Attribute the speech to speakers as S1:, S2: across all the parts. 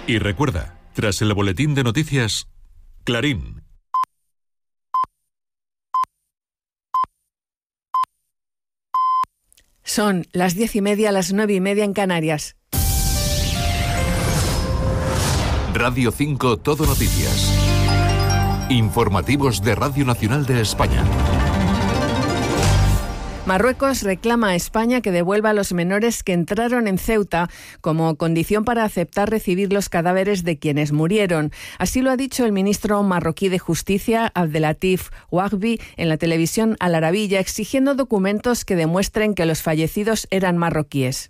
S1: Y recuerda, tras el boletín de noticias, Clarín.
S2: Son las 10:30, las 9:30 en Canarias.
S1: Radio 5 Todo Noticias. Informativos de Radio Nacional de España.
S2: Marruecos reclama a España que devuelva a los menores que entraron en Ceuta como condición para aceptar recibir los cadáveres de quienes murieron. Así lo ha dicho el ministro marroquí de Justicia, Abdelatif Wahbi, en la televisión Al Arabiya, exigiendo documentos que demuestren que los fallecidos eran marroquíes.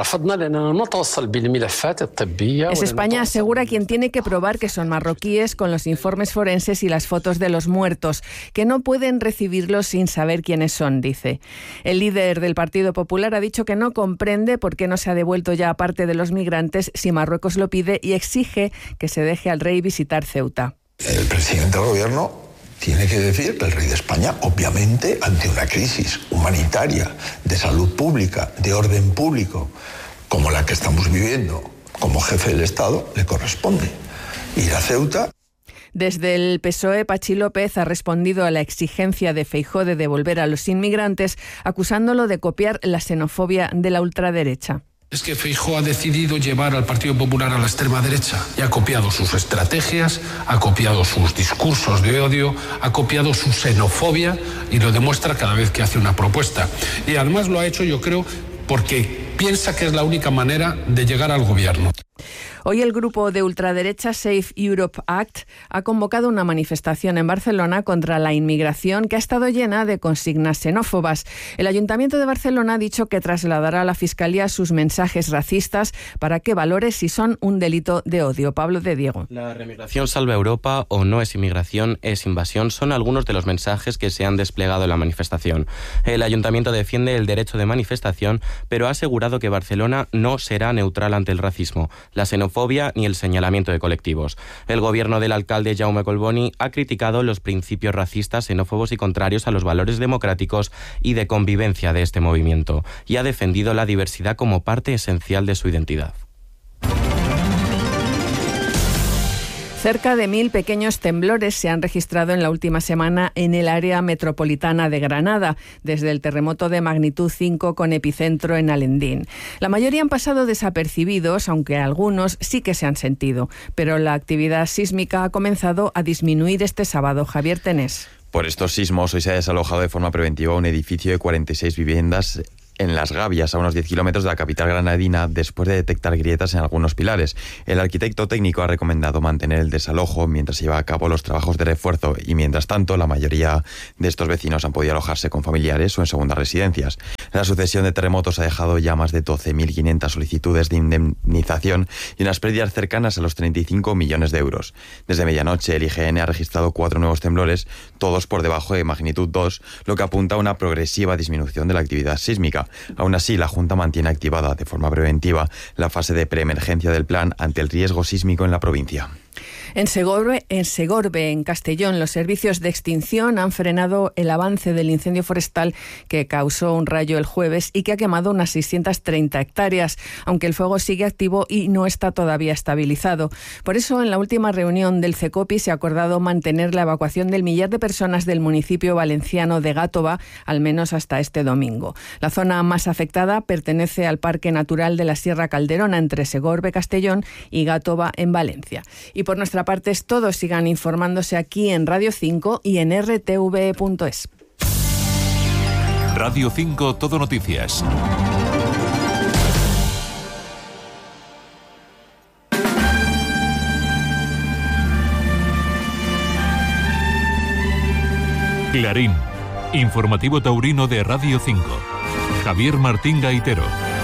S2: Es España, asegura, quien tiene que probar que son marroquíes con los informes forenses y las fotos de los muertos, que no pueden recibirlos sin saber quiénes son, dice. El líder del Partido Popular ha dicho que no comprende por qué no se ha devuelto ya a parte de los migrantes si Marruecos lo pide y exige que se deje al rey visitar Ceuta.
S3: El presidente del gobierno tiene que decir que el rey de España, obviamente, ante una crisis humanitaria, de salud pública, de orden público, como la que estamos viviendo, como jefe del Estado, le corresponde ir a Ceuta.
S2: Desde el PSOE, Pachi López ha respondido a la exigencia de Feijóo de devolver a los inmigrantes, acusándolo de copiar la xenofobia de la ultraderecha.
S4: Es que Feijóo ha decidido llevar al Partido Popular a la extrema derecha y ha copiado sus estrategias, ha copiado sus discursos de odio, ha copiado su xenofobia y lo demuestra cada vez que hace una propuesta. Y además lo ha hecho, yo creo, porque piensa que es la única manera de llegar al gobierno.
S2: Hoy el grupo de ultraderecha Safe Europe Act ha convocado una manifestación en Barcelona contra la inmigración que ha estado llena de consignas xenófobas. El Ayuntamiento de Barcelona ha dicho que trasladará a la Fiscalía sus mensajes racistas para que valore si son un delito de odio. Pablo de Diego.
S5: La remigración salva a Europa o no es inmigración, es invasión, son algunos de los mensajes que se han desplegado en la manifestación. El Ayuntamiento defiende el derecho de manifestación, pero ha asegurado que Barcelona no será neutral ante el racismo, la xenofobia ni el señalamiento de colectivos. El gobierno del alcalde Jaume Collboni ha criticado los principios racistas, xenófobos y contrarios a los valores democráticos y de convivencia de este movimiento, y ha defendido la diversidad como parte esencial de su identidad.
S2: Cerca de 1.000 pequeños temblores se han registrado en la última semana en el área metropolitana de Granada, desde el terremoto de magnitud 5 con epicentro en Alendín. La mayoría han pasado desapercibidos, aunque algunos sí que se han sentido. Pero la actividad sísmica ha comenzado a disminuir este sábado. Javier Tenés.
S6: Por estos sismos, hoy se ha desalojado de forma preventiva un edificio de 46 viviendas en Las Gavias, a unos 10 kilómetros de la capital granadina, después de detectar grietas en algunos pilares. El arquitecto técnico ha recomendado mantener el desalojo mientras se lleva a cabo los trabajos de refuerzo y, mientras tanto, la mayoría de estos vecinos han podido alojarse con familiares o en segundas residencias. La sucesión de terremotos ha dejado ya más de 12.500 solicitudes de indemnización y unas pérdidas cercanas a los 35 millones de euros. Desde medianoche, el IGN ha registrado 4 nuevos temblores, todos por debajo de magnitud 2, lo que apunta a una progresiva disminución de la actividad sísmica. Aún así, la Junta mantiene activada de forma preventiva la fase de preemergencia del plan ante el riesgo sísmico en la provincia.
S2: En Segorbe, en Castellón, los servicios de extinción han frenado el avance del incendio forestal que causó un rayo el jueves y que ha quemado unas 630 hectáreas, aunque el fuego sigue activo y no está todavía estabilizado. Por eso, en la última reunión del CECOPI se ha acordado mantener la evacuación del 1.000.000 de personas del municipio valenciano de Gàtova, al menos hasta este domingo. La zona más afectada pertenece al Parque Natural de la Sierra Calderona, entre Segorbe, Castellón y Gàtova, en Valencia. Y por nuestra parte es todo. Sigan informándose aquí en Radio 5 y en rtv.es.
S1: Radio 5 Todo Noticias. Clarín, informativo taurino de Radio 5. Javier Martín Gaitero.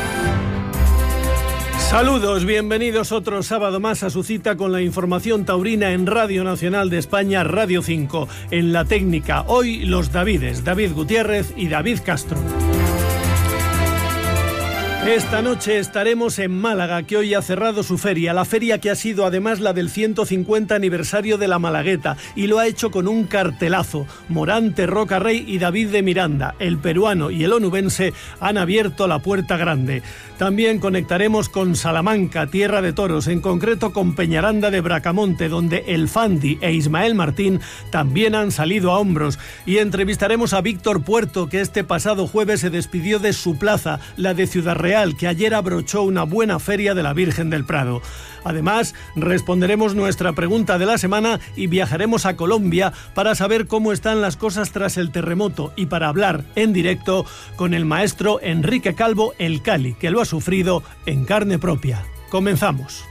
S7: Saludos, bienvenidos otro sábado más a su cita con la información taurina en Radio Nacional de España, Radio 5. En la técnica, hoy los Davides, David Gutiérrez y David Castro. Esta noche estaremos en Málaga, que hoy ha cerrado su feria, la feria que ha sido además la del 150 aniversario de la Malagueta, y lo ha hecho con un cartelazo. Morante, Roca Rey y David de Miranda, el peruano y el onubense, han abierto la puerta grande. También conectaremos con Salamanca, tierra de toros, en concreto con Peñaranda de Bracamonte, donde el Fandi e Ismael Martín también han salido a hombros. Y entrevistaremos a Víctor Puerto, que este pasado jueves se despidió de su plaza, la de Ciudad Real, que ayer abrochó una buena feria de la Virgen del Prado. Además, responderemos nuestra pregunta de la semana y viajaremos a Colombia para saber cómo están las cosas tras el terremoto y para hablar en directo con el maestro Enrique Calvo El Cali, que lo ha sufrido en carne propia. Comenzamos.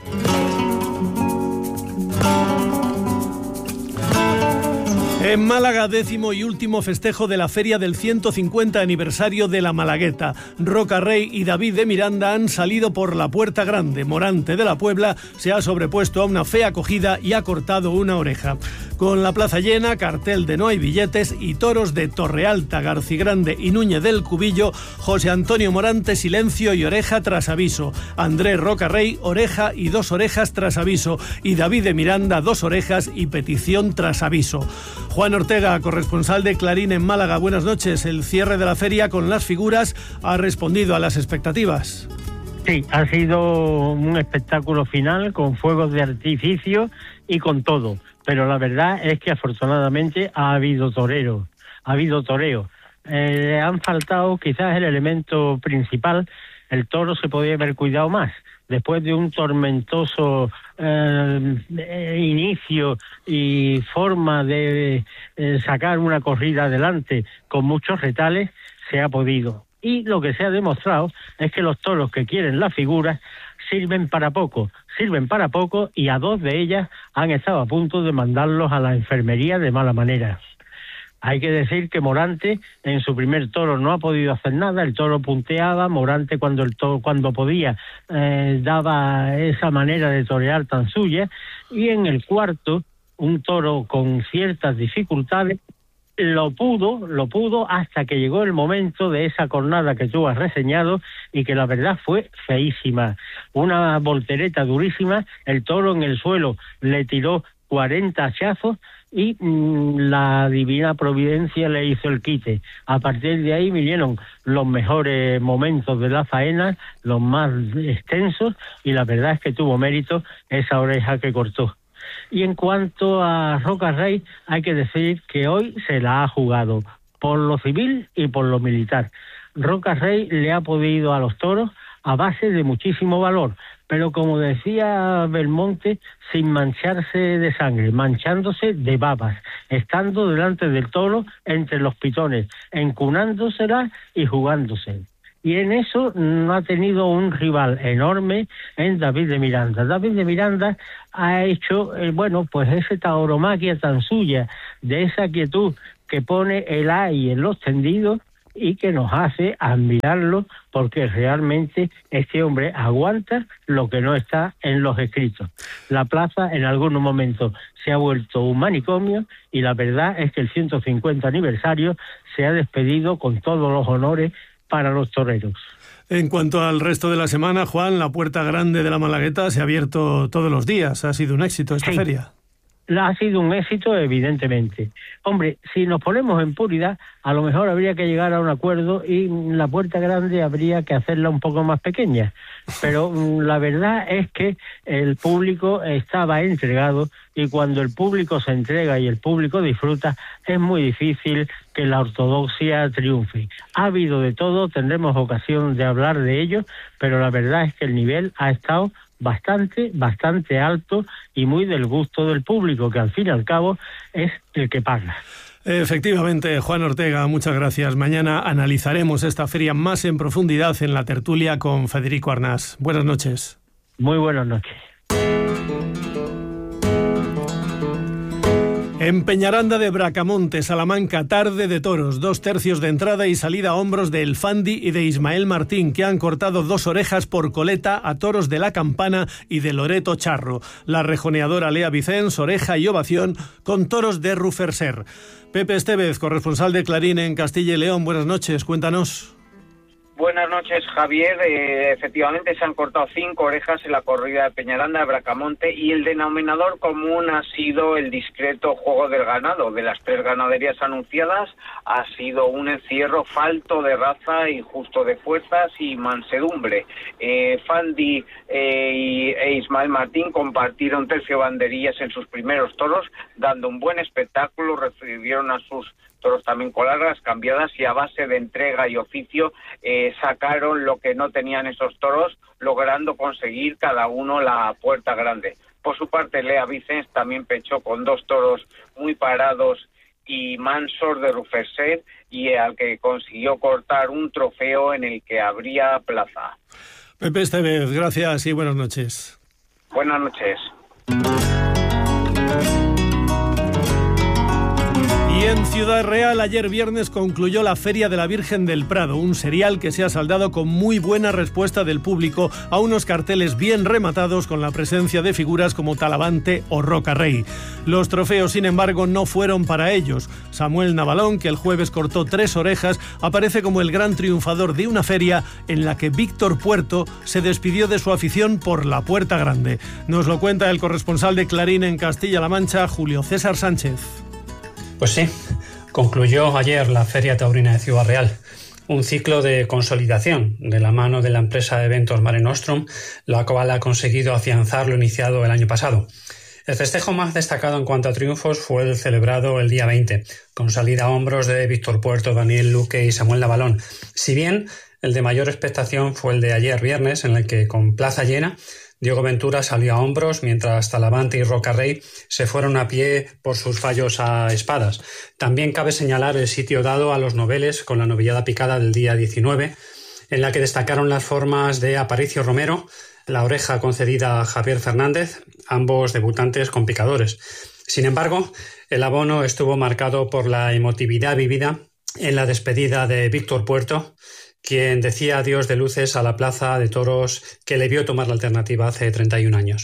S7: En Málaga, 10º y último festejo de la feria del 150 aniversario de la Malagueta. Roca Rey y David de Miranda han salido por la puerta grande. Morante de la Puebla se ha sobrepuesto a una fea acogida y ha cortado una oreja. Con la plaza llena, cartel de no hay billetes y toros de Torrealta, Garcigrande y Núñez del Cubillo, José Antonio Morante, silencio y oreja tras aviso. Andrés Roca Rey, oreja y 2 orejas tras aviso. Y David de Miranda, 2 orejas y petición tras aviso. Juan Ortega, corresponsal de Clarín en Málaga, buenas noches. El cierre de la feria con las figuras ha respondido a las expectativas.
S8: Sí, ha sido un espectáculo final con fuegos de artificio y con todo. Pero la verdad es que afortunadamente ha habido toreo. Han faltado quizás el elemento principal. El toro se podía haber cuidado más. Después de un tormentoso inicio y forma de sacar una corrida adelante con muchos retales, se ha podido. Y lo que se ha demostrado es que los toros que quieren las figuras sirven para poco, y a 2 de ellas han estado a punto de mandarlos a la enfermería de mala manera. Hay que decir que Morante en su primer toro no ha podido hacer nada, el toro punteaba, Morante cuando podía daba esa manera de torear tan suya, y en el cuarto, un toro con ciertas dificultades, lo pudo hasta que llegó el momento de esa cornada que tú has reseñado y que la verdad fue feísima. Una voltereta durísima, el toro en el suelo le tiró 40 hachazos y la divina providencia le hizo el quite. A partir de ahí vinieron los mejores momentos de la faena, los más extensos, y la verdad es que tuvo mérito esa oreja que cortó. Y en cuanto a Roca Rey, hay que decir que hoy se la ha jugado por lo civil y por lo militar. Roca Rey le ha podido a los toros a base de muchísimo valor, pero como decía Belmonte, sin mancharse de sangre, manchándose de babas, estando delante del toro entre los pitones, encunándosela y jugándose. Y en eso no ha tenido un rival enorme en David de Miranda. David de Miranda ha hecho, pues esa tauromaquia tan suya, de esa quietud que pone el ay en los tendidos y que nos hace admirarlo, porque realmente este hombre aguanta lo que no está en los escritos. La plaza en algunos momentos se ha vuelto un manicomio y la verdad es que el 150 aniversario se ha despedido con todos los honores para los toreros.
S7: En cuanto al resto de la semana, Juan, la puerta grande de la Malagueta se ha abierto todos los días. Ha sido un éxito esta feria.
S8: Ha sido un éxito, evidentemente. Hombre, si nos ponemos en puridad, a lo mejor habría que llegar a un acuerdo y la puerta grande habría que hacerla un poco más pequeña. Pero la verdad es que el público estaba entregado, y cuando el público se entrega y el público disfruta, es muy difícil que la ortodoxia triunfe. Ha habido de todo, tendremos ocasión de hablar de ello, pero la verdad es que el nivel ha estado bastante alto y muy del gusto del público, que al fin y al cabo es el que paga.
S7: Efectivamente, Juan Ortega, muchas gracias. Mañana analizaremos esta feria más en profundidad en la tertulia con Federico Arnás. Buenas noches.
S8: Muy buenas noches.
S7: En Peñaranda de Bracamonte, Salamanca, tarde de toros, 2/3 de entrada y salida a hombros de El Fandi y de Ismael Martín, que han cortado 2 orejas por coleta a toros de La Campana y de Loreto Charro. La rejoneadora Lea Vicens, oreja y ovación con toros de Ruferser. Pepe Estevez, corresponsal de Clarín en Castilla y León, buenas noches, cuéntanos.
S9: Buenas noches, Javier. Efectivamente se han cortado 5 orejas en la corrida de Peñaranda de Bracamonte y el denominador común ha sido el discreto juego del ganado. De las 3 ganaderías anunciadas ha sido un encierro falto de raza, injusto de fuerzas y mansedumbre. Fandi e Ismael Martín compartieron tercio banderillas en sus primeros toros, dando un buen espectáculo. Recibieron a sus toros también con largas cambiadas y a base de entrega y oficio sacaron lo que no tenían esos toros, logrando conseguir cada uno la puerta grande. Por su parte, Lea Vicens también pechó con 2 toros muy parados y mansos de Rufeset y al que consiguió cortar un trofeo en el que habría plaza.
S7: Pepe Estevez, gracias y buenas noches.
S9: Buenas noches.
S7: Y en Ciudad Real, ayer viernes concluyó la Feria de la Virgen del Prado, un serial que se ha saldado con muy buena respuesta del público a unos carteles bien rematados con la presencia de figuras como Talavante o Roca Rey. Los trofeos, sin embargo, no fueron para ellos. Samuel Navalón, que el jueves cortó 3 orejas, aparece como el gran triunfador de una feria en la que Víctor Puerto se despidió de su afición por la puerta grande. Nos lo cuenta el corresponsal de Clarín en Castilla-La Mancha, Julio César Sánchez.
S10: Pues sí, concluyó ayer la Feria Taurina de Ciudad Real, un ciclo de consolidación de la mano de la empresa de eventos Mare Nostrum, la cual ha conseguido afianzar lo iniciado el año pasado. El festejo más destacado en cuanto a triunfos fue el celebrado el día 20, con salida a hombros de Víctor Puerto, Daniel Luque y Samuel Navalón. Si bien el de mayor expectación fue el de ayer viernes, en el que con plaza llena Diego Ventura salió a hombros, mientras Talavante y Roca Rey se fueron a pie por sus fallos a espadas. También cabe señalar el sitio dado a los noveles con la novillada picada del día 19, en la que destacaron las formas de Aparicio Romero, la oreja concedida a Javier Fernández, ambos debutantes con picadores. Sin embargo, el abono estuvo marcado por la emotividad vivida en la despedida de Víctor Puerto, quien decía adiós de luces a la plaza de toros que le vio tomar la alternativa hace 31 años.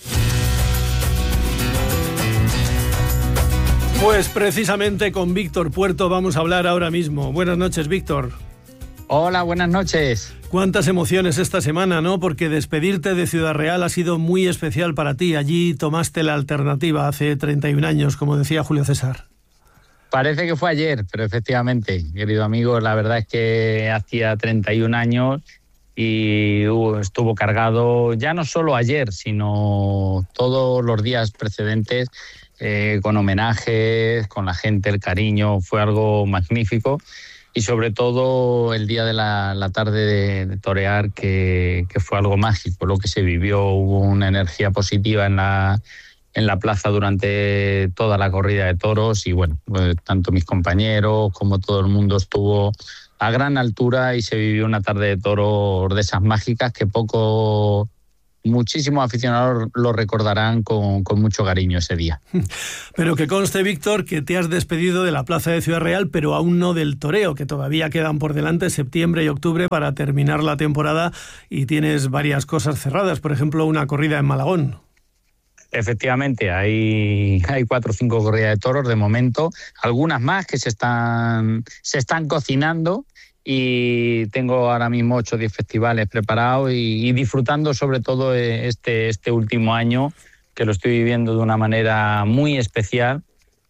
S7: Pues precisamente con Víctor Puerto vamos a hablar ahora mismo. Buenas noches, Víctor.
S11: Hola, buenas noches.
S7: Cuántas emociones esta semana, ¿no? Porque despedirte de Ciudad Real ha sido muy especial para ti. Allí tomaste la alternativa hace 31 años, como decía Julio César.
S11: Parece que fue ayer, pero efectivamente, querido amigo, la verdad es que hacía 31 años y estuvo cargado ya no solo ayer, sino todos los días precedentes, con homenajes, con la gente, el cariño, fue algo magnífico. Y sobre todo el día de la tarde de torear, que fue algo mágico, lo que se vivió. Hubo una energía positiva en la plaza durante toda la corrida de toros y bueno, tanto mis compañeros como todo el mundo estuvo a gran altura y se vivió una tarde de toros de esas mágicas que muchísimos aficionados lo recordarán con mucho cariño ese día.
S7: Pero que conste, Víctor, que te has despedido de la plaza de Ciudad Real, pero aún no del toreo, que todavía quedan por delante septiembre y octubre para terminar la temporada y tienes varias cosas cerradas, por ejemplo, una corrida en Malagón.
S11: Efectivamente, hay 4 o 5 corridas de toros de momento, algunas más que se están cocinando y tengo ahora mismo 8 o 10 festivales preparados y disfrutando sobre todo este último año, que lo estoy viviendo de una manera muy especial,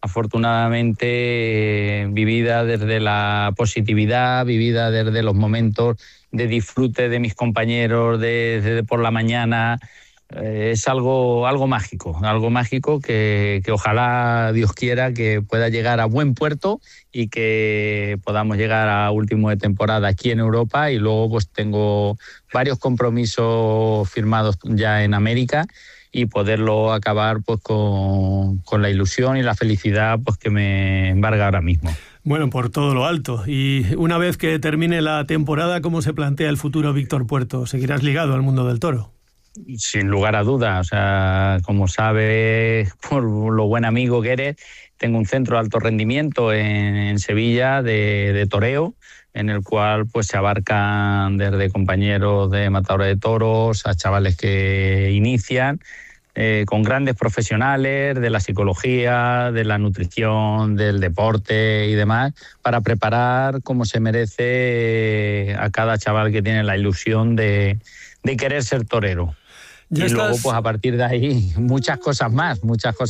S11: afortunadamente vivida desde la positividad, vivida desde los momentos de disfrute de mis compañeros, de por la mañana. Es algo mágico que ojalá Dios quiera que pueda llegar a buen puerto y que podamos llegar a último de temporada aquí en Europa, y luego pues tengo varios compromisos firmados ya en América y poderlo acabar pues con la ilusión y la felicidad pues que me embarga ahora mismo.
S7: Bueno, por todo lo alto. Y una vez que termine la temporada, ¿cómo se plantea el futuro Víctor Puerto? ¿Seguirás ligado al mundo del toro?
S11: Sin lugar a dudas, o sea, como sabes, por lo buen amigo que eres, tengo un centro de alto rendimiento en Sevilla de toreo, en el cual pues se abarcan desde compañeros de matadores de toros a chavales que inician, con grandes profesionales de la psicología, de la nutrición, del deporte y demás, para preparar como se merece a cada chaval que tiene la ilusión de querer ser torero. Luego, pues a partir de ahí, muchas cosas más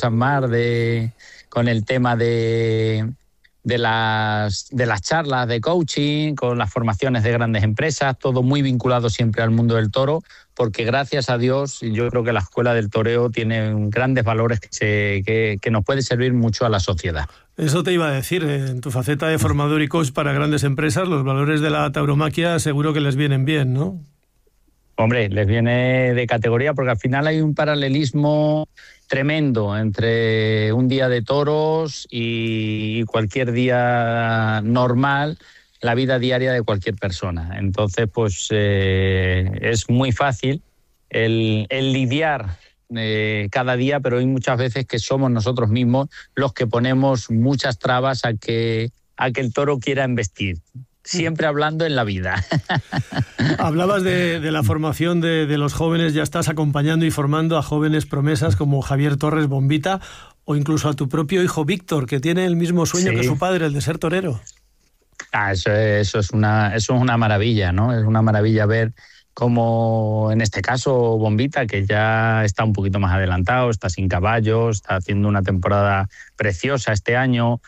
S11: con el tema de las charlas de coaching, con las formaciones de grandes empresas, todo muy vinculado siempre al mundo del toro, porque gracias a Dios yo creo que la Escuela del Toreo tiene grandes valores que nos puede servir mucho a la sociedad.
S7: Eso te iba a decir, en tu faceta de formador y coach para grandes empresas, los valores de la tauromaquia seguro que les vienen bien, ¿no?
S11: Hombre, les viene de categoría porque al final hay un paralelismo tremendo entre un día de toros y cualquier día normal, la vida diaria de cualquier persona. Entonces, pues es muy fácil el lidiar cada día, pero hay muchas veces que somos nosotros mismos los que ponemos muchas trabas a que el toro quiera embestir. Siempre hablando en la vida.
S7: Hablabas de la formación de los jóvenes, ya estás acompañando y formando a jóvenes promesas como Javier Torres Bombita o incluso a tu propio hijo Víctor, que tiene el mismo sueño que su padre, el de ser torero.
S11: Eso es una maravilla, ¿no? Es una maravilla ver cómo, en este caso, Bombita, que ya está un poquito más adelantado, está sin caballos, está haciendo una temporada preciosa este año.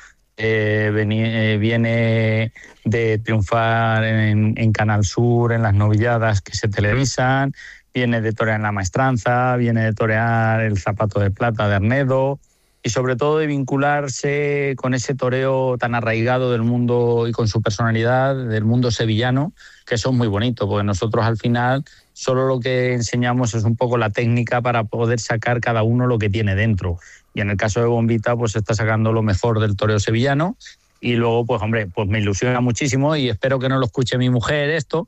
S11: Viene de triunfar en Canal Sur, en las novilladas que se televisan, viene de torear en La Maestranza, viene de torear el Zapato de Plata de Arnedo y sobre todo de vincularse con ese toreo tan arraigado del mundo y con su personalidad del mundo sevillano, que son muy bonitos, porque nosotros al final solo lo que enseñamos es un poco la técnica para poder sacar cada uno lo que tiene dentro. Y en el caso de Bombita, pues está sacando lo mejor del toreo sevillano. Y luego, pues hombre, pues me ilusiona muchísimo y espero que no lo escuche mi mujer esto,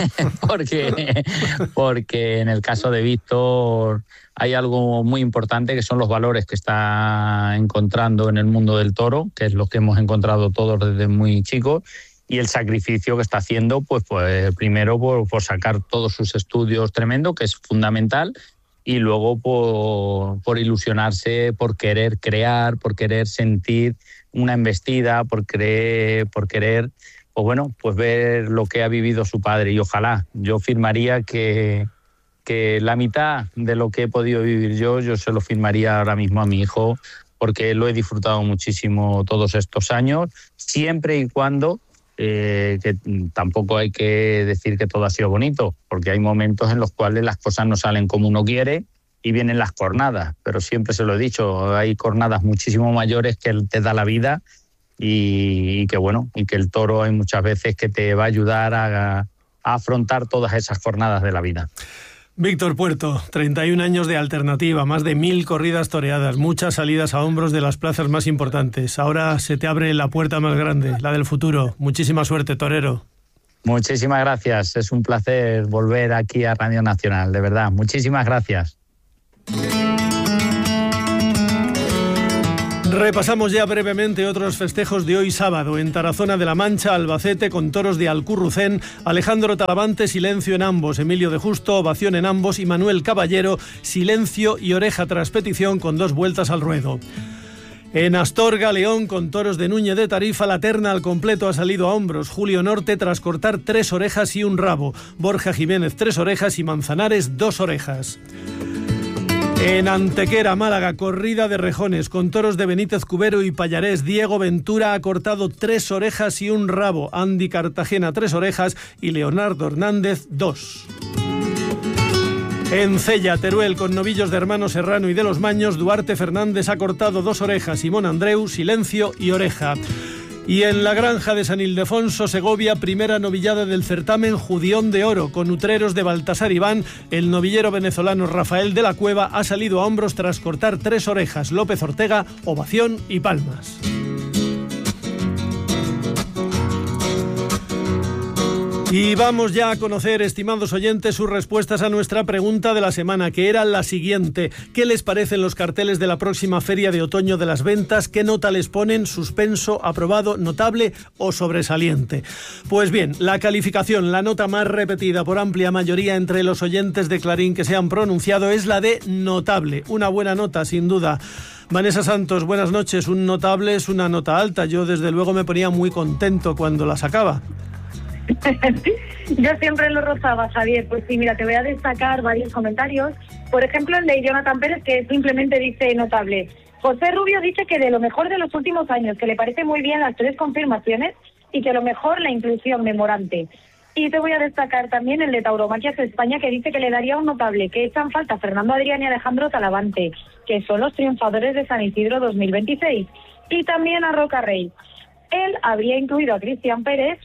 S11: porque en el caso de Víctor hay algo muy importante que son los valores que está encontrando en el mundo del toro, que es lo que hemos encontrado todos desde muy chicos, y el sacrificio que está haciendo, pues primero por sacar todos sus estudios tremendo, que es fundamental, y luego por ilusionarse, por querer crear, por querer sentir una embestida, por querer, pues bueno, pues ver lo que ha vivido su padre. Y ojalá, yo firmaría que la mitad de lo que he podido vivir yo se lo firmaría ahora mismo a mi hijo, porque lo he disfrutado muchísimo todos estos años, siempre y cuando, que tampoco hay que decir que todo ha sido bonito, porque hay momentos en los cuales las cosas no salen como uno quiere y vienen las cornadas, pero siempre se lo he dicho, hay cornadas muchísimo mayores que te da la vida y que bueno, y que el toro hay muchas veces que te va a ayudar a afrontar todas esas jornadas de la vida.
S7: Víctor Puerto, 31 años de alternativa, más de 1000 corridas toreadas, muchas salidas a hombros de las plazas más importantes. Ahora se te abre la puerta más grande, la del futuro. Muchísima suerte, torero.
S11: Muchísimas gracias, es un placer volver aquí a Radio Nacional, de verdad. Muchísimas gracias.
S7: Repasamos ya brevemente otros festejos de hoy sábado. En Tarazona de la Mancha, Albacete, con toros de Alcurrucén, Alejandro Talavante, silencio en ambos, Emilio de Justo, ovación en ambos, y Manuel Caballero, silencio y oreja tras petición con 2 vueltas al ruedo. En Astorga, León, con toros de Núñez de Tarifa, la terna al completo ha salido a hombros. Julio Norte tras cortar 3 orejas y un rabo. Borja Jiménez 3 orejas y Manzanares 2 orejas. En Antequera, Málaga, corrida de rejones con toros de Benítez Cubero y Pallarés. Diego Ventura ha cortado 3 orejas y un rabo. Andy Cartagena 3 orejas y Leonardo Hernández 2. En Cella, Teruel, con novillos de Hermano Serrano y de los Maños, Duarte Fernández ha cortado 2 orejas. Simón Andreu, silencio y oreja. Y en la Granja de San Ildefonso, Segovia, primera novillada del certamen Judión de Oro, con utreros de Baltasar Iván. El novillero venezolano Rafael de la Cueva ha salido a hombros tras cortar 3 orejas. López Ortega, ovación y palmas. Y vamos ya a conocer, estimados oyentes, sus respuestas a nuestra pregunta de la semana, que era la siguiente. ¿Qué les parecen los carteles de la próxima Feria de Otoño de las Ventas? ¿Qué nota les ponen? ¿Suspenso, aprobado, notable o sobresaliente? Pues bien, la calificación, la nota más repetida por amplia mayoría entre los oyentes de Clarín que se han pronunciado es la de notable. Una buena nota, sin duda. Vanessa Santos, buenas noches. Un notable es una nota alta. Yo, desde luego, me ponía muy contento cuando la sacaba.
S12: Yo siempre lo rozaba, Javier. Pues sí, mira, te voy a destacar varios comentarios. Por ejemplo, el de Jonathan Pérez, que simplemente dice notable. José Rubio dice que de lo mejor de los últimos años, que le parece muy bien las 3 confirmaciones y que lo mejor la inclusión de Morante. Y te voy a destacar también el de Tauromaquias España, que dice que le daría un notable, que echan falta Fernando Adrián y Alejandro Talavante, que son los triunfadores de San Isidro 2026. Y también a Roca Rey. Él habría incluido a Cristian Pérez,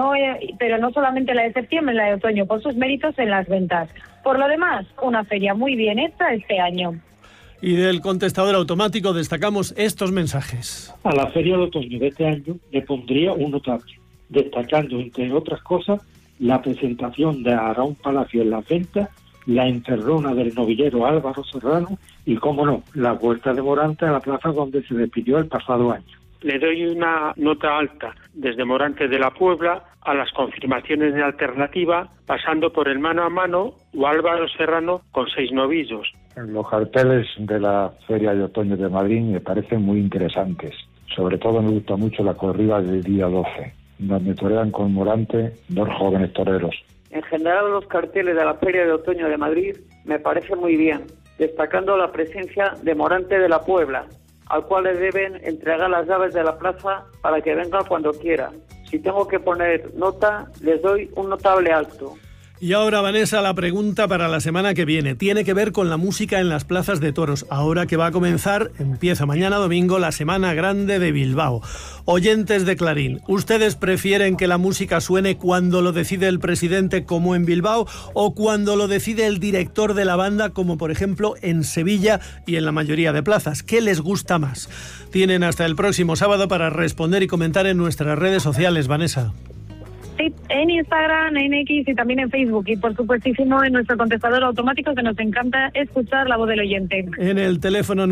S12: pero no solamente la de septiembre, la de otoño, por sus méritos en las ventas. Por lo demás, una feria muy bien hecha este año.
S7: Y del contestador automático destacamos estos mensajes.
S13: A la feria de otoño de este año le pondría un notable, destacando, entre otras cosas, la presentación de Aarón Palacio en las ventas, la encerrona del novillero Álvaro Serrano y, cómo no, la vuelta de Morante a la plaza donde se despidió el pasado año.
S14: Le doy una nota alta, desde Morante de la Puebla a las confirmaciones de alternativa, pasando por el mano a mano o Álvaro Serrano con 6 novillos.
S15: Los carteles de la Feria de Otoño de Madrid me parecen muy interesantes. Sobre todo me gusta mucho la corrida del día 12, donde torean con Morante 2 jóvenes toreros.
S16: En general, los carteles de la Feria de Otoño de Madrid me parecen muy bien, destacando la presencia de Morante de la Puebla, al cual le deben entregar las llaves de la plaza para que venga cuando quiera. Si tengo que poner nota, les doy un notable alto.
S7: Y ahora, Vanessa, la pregunta para la semana que viene. Tiene que ver con la música en las plazas de toros. Ahora que va a comenzar, empieza mañana domingo, la Semana Grande de Bilbao. Oyentes de Clarín, ¿ustedes prefieren que la música suene cuando lo decide el presidente, como en Bilbao, o cuando lo decide el director de la banda, como por ejemplo en Sevilla y en la mayoría de plazas? ¿Qué les gusta más? Tienen hasta el próximo sábado para responder y comentar en nuestras redes sociales, Vanessa.
S12: Sí, en Instagram, en X y también en Facebook. Y por supuestísimo en nuestro contestador automático, que nos encanta escuchar la voz del oyente.
S7: En el teléfono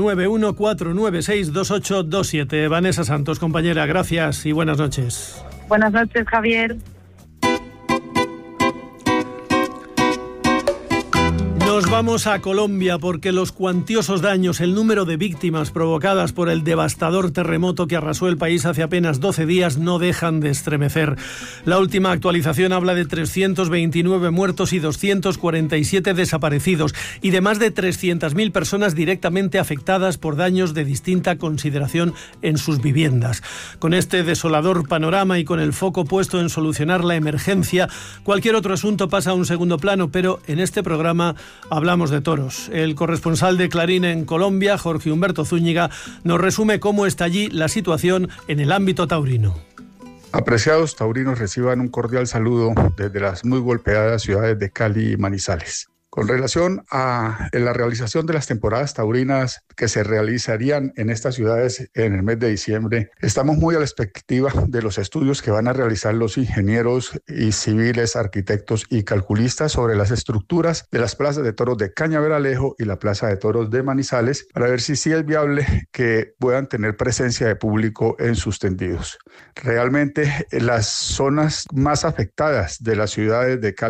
S7: 914962827. Vanessa Santos, compañera, gracias y buenas noches.
S12: Buenas noches, Javier.
S7: Nos vamos a Colombia porque los cuantiosos daños, el número de víctimas provocadas por el devastador terremoto que arrasó el país hace apenas 12 días no dejan de estremecer. La última actualización habla de 329 muertos y 247 desaparecidos y de más de 300.000 personas directamente afectadas por daños de distinta consideración en sus viviendas. Con este desolador panorama y con el foco puesto en solucionar la emergencia, cualquier otro asunto pasa a un segundo plano, pero en este programa hablamos de toros. El corresponsal de Clarín en Colombia, Jorge Humberto Zúñiga, nos resume cómo está allí la situación en el ámbito taurino.
S17: Apreciados taurinos, reciban un cordial saludo desde las muy golpeadas ciudades de Cali y Manizales. Con relación a la realización de las temporadas taurinas que se realizarían en estas ciudades en el mes de diciembre, estamos muy a la expectativa de los estudios que van a realizar los ingenieros y civiles, arquitectos y calculistas sobre las estructuras de las plazas de toros de Cañaveralejo y la plaza de toros de Manizales, para ver si sí es viable que puedan tener presencia de público en sus tendidos. Realmente las zonas más afectadas de las ciudades de Cali